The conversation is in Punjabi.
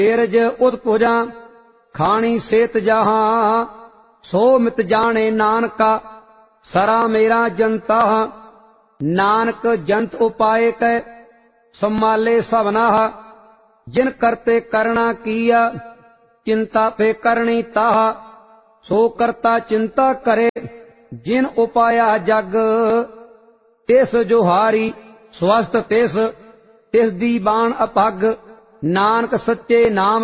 ਏਰਜ ਉਦਪੁਜਾਂ ਖਾਣੀ ਸੇਤ ਜਹਾਂ। ਸੋ ਮਿਤ ਜਾਣੇ ਨਾਨਕਾ ਸਰਾ ਮੇਰਾ ਜਨਤਾ। ਨਾਨਕ ਜੰਤ ਉਪਾਏ ਕੈ ਸੰਮਾਲੇ ਸਭਨਾਹ। ਜਿਨ ਕਰਤੇ ਕਰਣਾ ਕੀਆ ਚਿੰਤਾ ਫੇ ਕਰਣੀ ਤਾਹ। ਸੋ ਕਰਤਾ ਚਿੰਤਾ ਕਰੇ ਜਿਨ ਉਪਾਇਆ ਜਗ। ਤਿਸ ਜੁਹਾਰੀ ਸਵਸਤ ਤਿਸ ਦੀ ਬਾਣ ਅਪੱਗ। ਨਾਨਕ ਸੱਚੇ ਨਾਮ